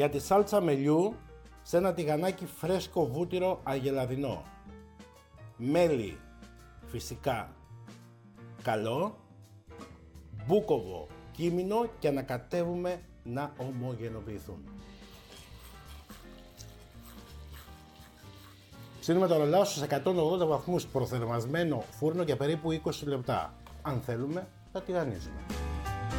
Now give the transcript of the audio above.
Για τη σάλτσα μελιού, σε ένα τηγανάκι φρέσκο βούτυρο αγελαδινό. Μέλι, φυσικά, καλό. Μπούκοβο, κίμινο και ανακατεύουμε να ομογενοποιηθούν. Ψήνουμε το ρολάο στους 180 βαθμούς προθερμασμένο φούρνο για περίπου 20 λεπτά. Αν θέλουμε, θα τηγανίζουμε.